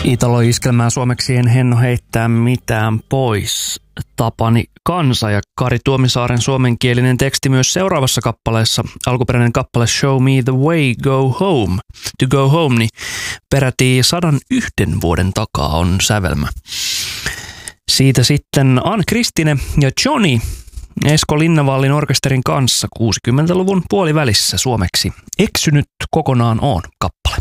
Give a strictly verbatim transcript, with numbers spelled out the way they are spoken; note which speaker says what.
Speaker 1: Italo-iskelmää suomeksi en henno heittää mitään pois. Tapani Kansa ja Kari Tuomisaaren suomenkielinen teksti myös seuraavassa kappaleessa. Alkuperäinen kappale Show Me the Way, Go Home. To Go Home, niin peräti sadan yhden vuoden takaa on sävelmä. Siitä sitten Ann Kristine ja Johnny Esko Linnavallin orkesterin kanssa kuusikymmentäluvun puolivälissä suomeksi. Eksynyt kokonaan on kappale.